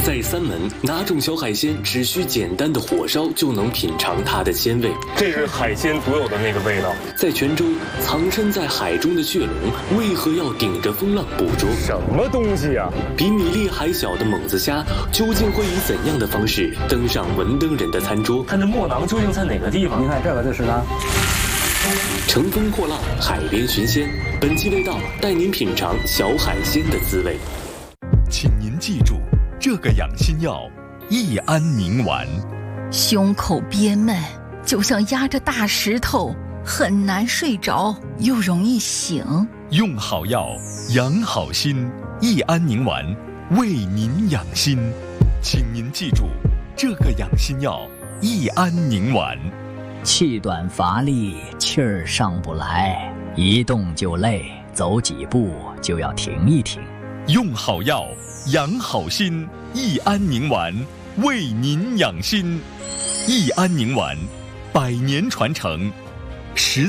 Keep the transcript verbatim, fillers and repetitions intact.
在三门，哪种小海鲜只需简单的火烧就能品尝它的鲜味？ 这是海鲜独有的那个味道。 在泉州，藏身在海中的血龙为何要顶着风浪捕捉？ 什么东西呀、啊？ 比米粒还小的猛子虾，究竟会以怎样的方式登上文登人的餐桌？ 它的墨囊究竟在哪个地方？ 你看这个就是它。 乘风破浪，海边寻鲜。本期味道带您品尝小海鲜的滋味。 请您记住，这个养心药益安宁丸。 胸口憋闷，就像压着大石头，很难睡着，又容易醒。 用好药，养好心。益安宁丸为您养心。请您记住，这个养心药益安宁丸。 气短乏力，气儿上不来，一动就累，走几步就要停一停。 用好药，养好心。益安宁丸为您养心。益安宁丸，百年传承，十